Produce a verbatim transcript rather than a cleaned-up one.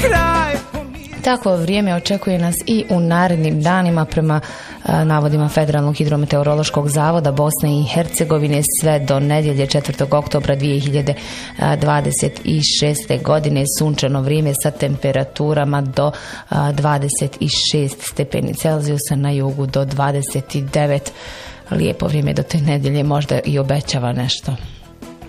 Takvo vrijeme očekuje nas i u narednim danima prema a, navodima Federalnog hidrometeorološkog zavoda Bosne i Hercegovine sve do nedjelje četvrtog oktobra dvije hiljade dvadeset šeste. godine sunčano vrijeme sa temperaturama do a, dvadeset šest stepeni Celzijusa, na jugu do dvadeset devet. Lijepo vrijeme do te nedjelje, možda i obećava nešto.